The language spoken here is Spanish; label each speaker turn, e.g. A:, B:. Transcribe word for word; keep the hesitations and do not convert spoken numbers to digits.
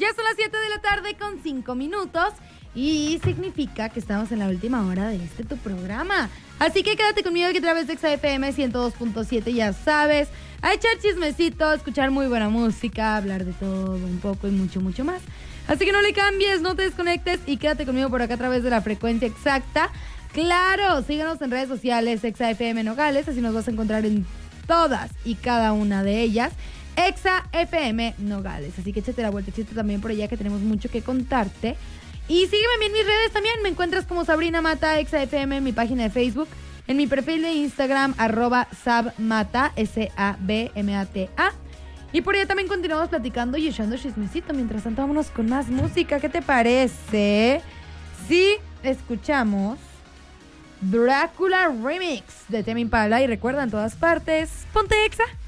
A: Ya son las siete de la tarde con cinco minutos y significa que estamos en la última hora de este tu programa. Así que quédate conmigo que a través de Exa F M ciento dos punto siete, ya sabes, a echar chismecito, escuchar muy buena música, hablar de todo un poco y mucho, mucho más. Así que no le cambies, no te desconectes y quédate conmigo por acá a través de la frecuencia exacta. Claro, síganos en redes sociales, Exa F M Nogales, así nos vas a encontrar en todas y cada una de ellas. Exa F M Nogales, así que échate la vueltecita también por allá que tenemos mucho que contarte. Y sígueme en mis redes también, me encuentras como Sabrina Mata, Exa F M en mi página de Facebook, en mi perfil de Instagram, arroba sabmata, S A B M A T A. Y por allá también continuamos platicando y echando chismecito. Mientras tanto, vámonos con más música. ¿Qué te parece si escuchamos Drácula Remix de Tame Impala? Y recuerda, en todas partes, ponte Exa.